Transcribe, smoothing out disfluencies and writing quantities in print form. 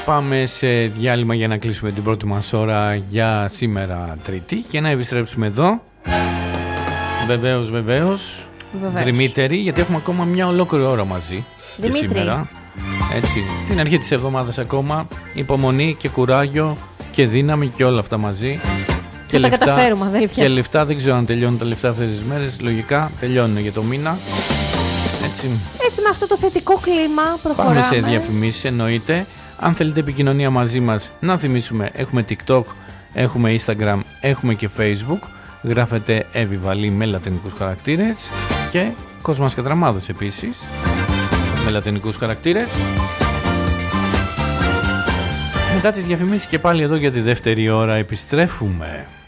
Πάμε σε διάλειμμα για να κλείσουμε την πρώτη μας ώρα για σήμερα Τρίτη και να επιστρέψουμε εδώ. Βεβαίως. Δημήτρη, γιατί έχουμε ακόμα μια ολόκληρη ώρα μαζί. Δημήτρη. Και σήμερα. Έτσι, στην αρχή της εβδομάδας ακόμα. Υπομονή και κουράγιο και δύναμη και όλα αυτά μαζί. Και τα καταφέρουμε, αδέλφια. Και λεφτά, δεν ξέρω αν τελειώνουν τα λεφτά αυτές τις μέρες. Λογικά τελειώνουν για το μήνα. Έτσι με αυτό το θετικό κλίμα προχωράμε. Πάμε σε διαφημίσεις, εννοείται. Αν θέλετε επικοινωνία μαζί μας, να θυμίσουμε, έχουμε TikTok, έχουμε Instagram, έχουμε και Facebook. Γράφετε Εύη Βαλή με λατινικούς χαρακτήρες και Κόσμας Κατραμάδος επίσης με λατινικούς χαρακτήρες. Μετά τις διαφημίσεις και πάλι εδώ για τη δεύτερη ώρα επιστρέφουμε.